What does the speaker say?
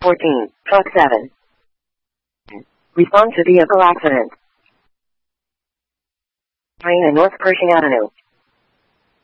14, truck 7. Respond to vehicle accident. Train in North Pershing Avenue.